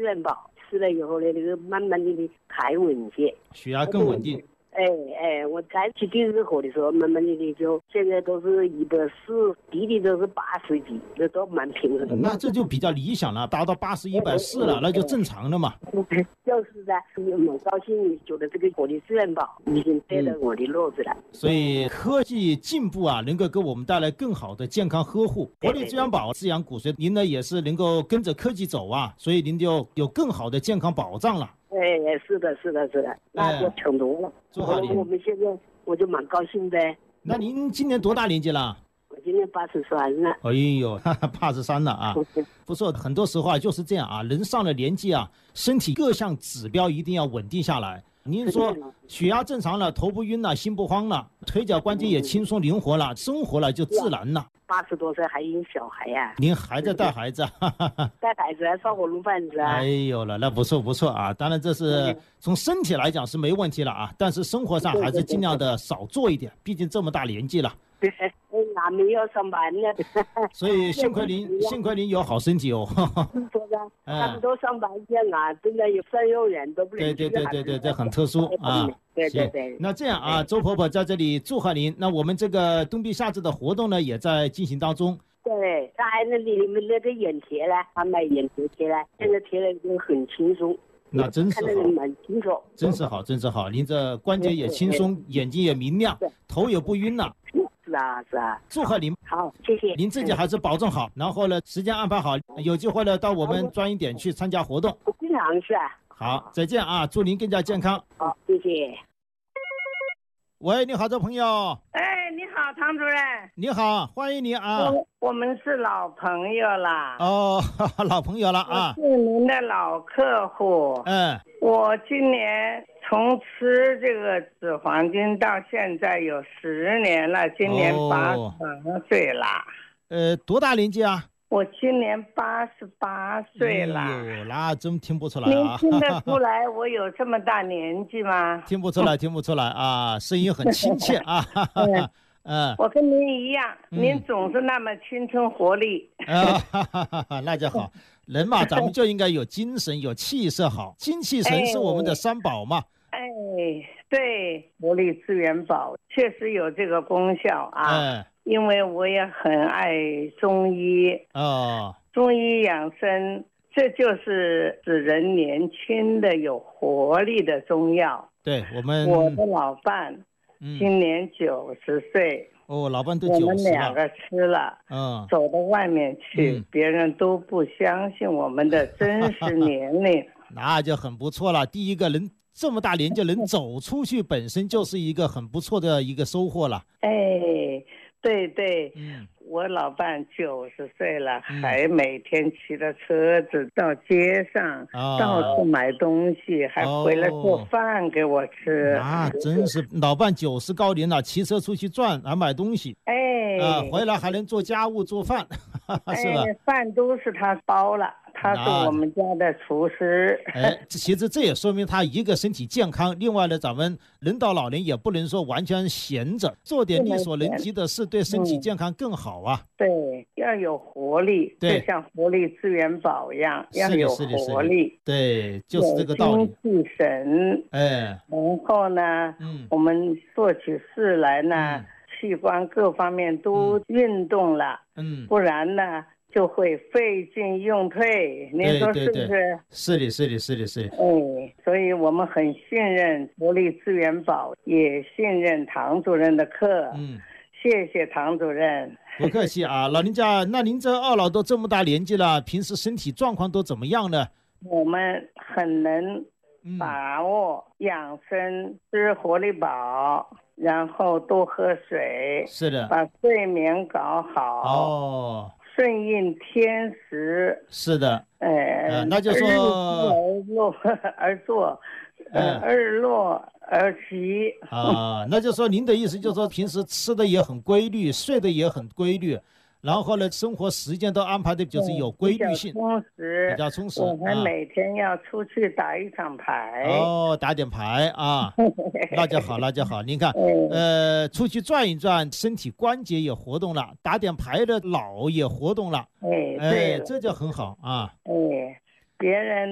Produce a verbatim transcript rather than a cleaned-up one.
元宝，吃了以后呢，那个慢慢的的开稳些， 血压更稳定。 哎哎，我开始第二盒的时候，慢慢的的就现在都是一百四，弟弟都是八十几，这都蛮平衡的。 那这就比较理想了，达到八十一百四了，那就正常了嘛。 就是的，蛮高兴，觉得这个活力资源宝已经得到我的乐子了。 所以科技进步啊，能够给我们带来更好的健康呵护。活力资源宝滋养骨髓，您呢也是能够跟着科技走啊，所以您就有更好的健康保障了。 哎，是的，是的，是的，那就成功了。 祝贺您！ 我们现在我就蛮高兴的。 那您今年多大年纪了？ 我今年八十三了。 哎呦，八十三了啊！不错，很多时候啊就是这样啊，人上了年纪啊，身体各项指标一定要稳定下来。您说血压正常了，头不晕了，心不慌了，腿脚关节也轻松灵活了，生活了就自然了。 八十多岁还有小孩呀、啊？ 您还在带孩子？ 带孩子还烧火炉饭子啊？ 哎呦了，那不错不错啊！当然这是从身体来讲是没问题了啊，但是生活上还是尽量的少做一点，毕竟这么大年纪了。 对，哪没有上班呢？ 所以幸亏您幸亏您有好身体哦。 说的，他们都上班去啊，真的有三幼园都不能去。 对对对对对，这很特殊啊。 对对对。 那这样啊，周婆婆在这里祝贺您。那我们这个冬碧夏至的活动呢，也在进行当中。 对，他还那里面那个眼贴呢，他买眼贴贴呢，现在贴了就很轻松。 那真是好， 看得蛮清楚， 真是好，真是好。您这关节也轻松，眼睛也明亮，头也不晕了。 是啊，是啊。 祝贺您， 好，谢谢。 您自己还是保重好，然后呢，时间安排好，有机会呢到我们专营点去参加活动。 经常是啊。 好，再见啊！祝您更加健康。 好，谢谢。 喂，你好，这朋友。 哎，你好，唐主任。 你好，欢迎您啊。 我我们是老朋友啦。 哦，老朋友了啊。 我是您的老客户。 嗯。 我今年从吃这个紫黄金到现在有十年了，今年八十八岁啦。 呃，多大年纪啊？ 我今年八十八岁了。 哎呦，那真听不出来啊！ 您听得出来我有这么大年纪吗？ 听不出来，听不出来啊，声音很亲切啊。嗯嗯，我跟您一样，嗯、您总是那么青春活力。 啊，那就好。人嘛，咱们就应该有精神，有气色好，精气神是我们的三宝嘛。 哎，对，活力资源宝确实有这个功效啊。哎，因为我也很爱中医哦， 中医养生，这就是使人年轻的、有活力的中药。 对我们， 我的老伴。嗯、今年九十岁哦，老伴都九十了， 我们两个吃了，嗯，走到外面去，嗯、别人都不相信我们的真实年龄， 那就很不错了。第一个人这么大年纪能走出去，本身就是一个很不错的一个收获了。 哎，对对，嗯。我老伴九十岁了，嗯、还每天骑着车子到街上，哦、到处买东西，还回来做饭给我吃。 啊，真是老伴九十高龄了，骑车出去转，还买东西。 哎， 啊，回来还能做家务做饭，是吧？ 哎，饭都是他包了。他是我们家的厨师。 哎，其实这也说明他一个身体健康，另外呢，咱们人到老年也不能说完全闲着，做点力所能及的事，对身体健康更好啊。 嗯、对，要有活力， 对， 就像活力资源宝一样，要有活力。 对，就是这个道理。 精气神。 哎， 然后呢，嗯，我们做起事来呢，嗯、器官各方面都运动了，嗯，不然呢。就会费劲用退，您说是不是？ 对对对，是的，是的，是的，是的。 哎，所以我们很信任活力资源宝，也信任唐主任的课。嗯，谢谢唐主任。 不客气啊，老人家，那您这二老都这么大年纪了，平时身体状况都怎么样呢？ 我们很能把握养生，吃活力宝，然后多喝水。 是的， 把睡眠搞好。 哦。 顺应天时， 是的， 哎、呃， 那就说而落而作，呃，呃日落而息啊，那就说您的意思就是说平时吃的也很规律，睡的也很规律，然后呢，生活时间都安排的就是有规律性， 比较充实， 比较充实。 我们每天要出去打一场牌。 哦，打点牌啊，那就好，那就好。您看，呃，出去转一转，身体关节也活动了，打点牌的脑也活动了， 哎， 哎，这就很好啊。 哎，别人